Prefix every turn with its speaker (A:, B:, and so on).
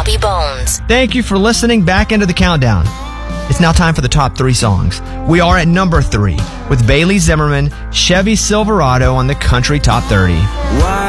A: Bobby Bones.
B: Thank you for listening back into the countdown. It's now time for the top 3 songs. We are at number 3 with Bailey Zimmerman, Chevy Silverado on the Country Top 30.